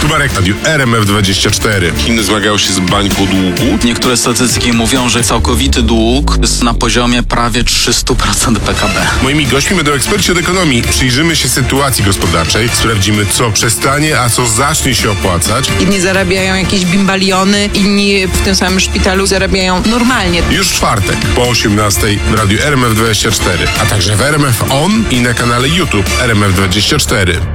Marek, Radiu RMF24. Chiny zmagają się z bańką długu. Niektóre statystyki mówią, że całkowity dług jest na poziomie prawie 300% PKB. Moimi gośćmi będą eksperci od ekonomii. Przyjrzymy się sytuacji gospodarczej, sprawdzimy, co przestanie, a co zacznie się opłacać. Inni zarabiają jakieś bimbaliony, inni w tym samym szpitalu zarabiają normalnie. Już w czwartek po 18:00 w Radiu RMF24, a także w RMF On i na kanale YouTube RMF24.